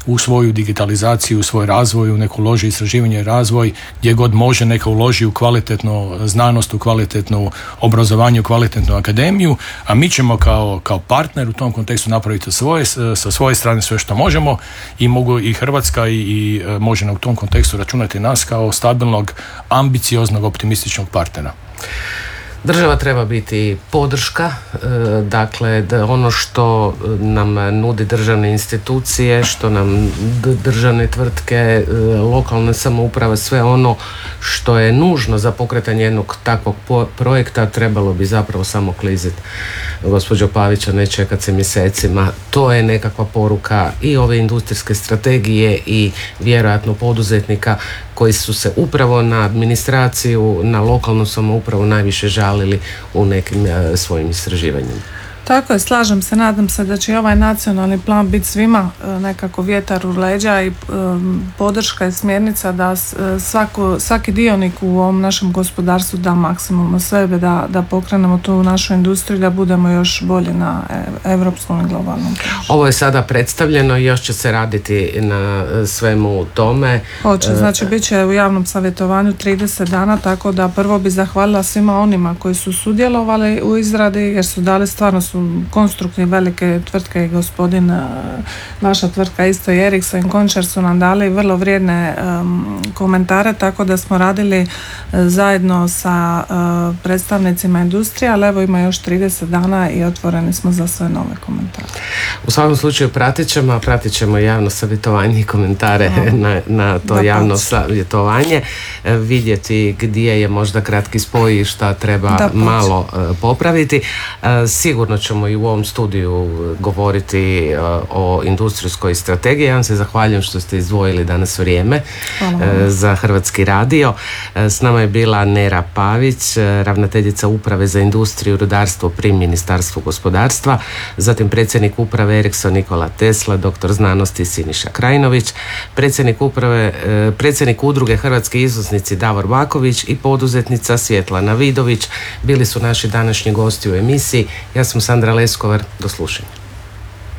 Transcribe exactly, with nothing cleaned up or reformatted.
u svoju digitalizaciju, u svoj razvoj, u neku uloži istraživanje i razvoj, gdje god može neka uloži u kvalitetnu znanost, u kvalitetnu obrazovanje, u kvalitetnu akademiju, a mi ćemo kao, kao partner u tom kontekstu napraviti svoje, sa svoje strane sve što možemo i mogu i Hrvatska i, i može u tom kontekstu računati nas kao stabilnog, ambicioznog, optimističnog partnera. Država treba biti podrška, dakle da ono što nam nudi državne institucije, što nam državne tvrtke, lokalne samouprave, sve ono što je nužno za pokretanje jednog takvog projekta trebalo bi zapravo samo kliziti. Gospođo Pavića, ne čekat se mjesecima. To je nekakva poruka i ove industrijske strategije i vjerojatno poduzetnika koji su se upravo na administraciju, na lokalnu samoupravu najviše žalili u nekim e, svojim istraživanjima. Tako je, slažem se, nadam se da će ovaj nacionalni plan biti svima nekako vjetar u leđa i podrška i smjernica da svako, svaki dionik u ovom našem gospodarstvu da maksimum od sebe, da, da pokrenemo tu našu industriju, da budemo još bolji na evropskom i globalnom tržištu. Ovo je sada predstavljeno i još će se raditi na svemu tome. Hoće, znači bit će u javnom savjetovanju trideset dana, tako da prvo bi zahvalila svima onima koji su sudjelovali u izradi jer su dali stvarno su konstruktivne velike tvrtke i gospodin, vaša tvrtka isto i Ericsson i Končar su nam dali vrlo vrijedne um, komentare, tako da smo radili uh, zajedno sa uh, predstavnicima industrije, ali evo ima još trideset dana i otvoreni smo za sve nove komentare. U svakom slučaju pratit ćemo, a pratit ćemo javno savjetovanje i komentare no. na, na to da, javno pači. savjetovanje, uh, vidjeti gdje je možda kratki spoj i šta treba da, malo uh, popraviti. Uh, sigurno ćemo i u ovom studiju govoriti uh, o industrijskoj strategiji. Ja vam se zahvaljujem što ste izdvojili danas vrijeme uh, za Hrvatski radio. Uh, s nama je bila Nera Pavić, uh, ravnateljica Uprave za industriju i rudarstvo pri Ministarstvu gospodarstva, zatim predsjednik Uprave Ericsson Nikola Tesla, doktor znanosti Siniša Krajinović, predsjednik Uprave, uh, predsjednik Udruge Hrvatski izvoznici Davor Baković i poduzetnica Svjetlana Vidović bili su naši današnji gosti u emisiji. Ja sam Sandra Leskovar, do slušanja.